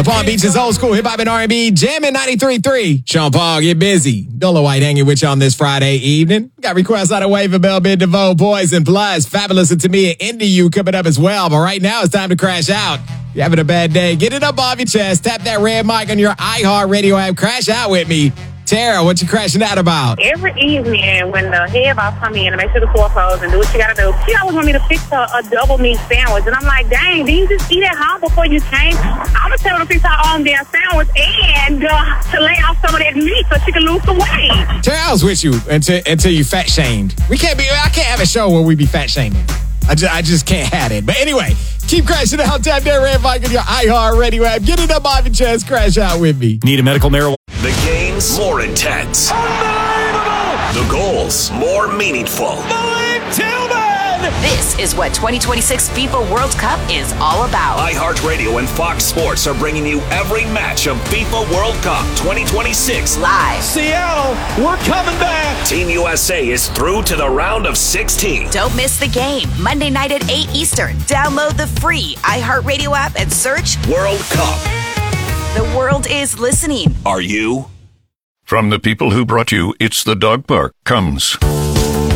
The Palm Beach is old school hip-hop and R&B, jamming 93.3. Sean Paul, get busy. Dola White hanging with you on this Friday evening. Got requests out of Wave and Bell, Bid DeVoe, Boys and Plus, Fabulous and Tamia, Into You coming up as well. But right now, it's time to crash out. You're having a bad day. Get it up off your chest. Tap that red mic on your iHeartRadio app. Crash out with me. Tara, what you crashing out about? Every evening when the head boss come in and make sure the floor closed and do what you gotta do, she always want me to fix her a double meat sandwich. And I'm like, dang, did you just eat at home before you came? I'm gonna tell her to fix her own damn sandwich and to lay off some of that meat so she can lose some weight. Tara, I was with you until you fat shamed. I can't have a show where we be fat shaming. I just can't have it. But anyway, keep crashing out. Tap that red mic on your iHeartRadio app. Get it up off your chest. Crash out with me. Need a medical marijuana? The games more intense. Unbelievable! The goals more meaningful. Malik Tillman! This is what 2026 FIFA World Cup is all about. iHeartRadio and Fox Sports are bringing you every match of FIFA World Cup 2026 live. Seattle, we're coming back. Team USA is through to the round of 16. Don't miss the game. Monday night at 8 Eastern. Download the free iHeartRadio app and search World Cup. The world is listening. Are you? From the people who brought you It's the Dog Park comes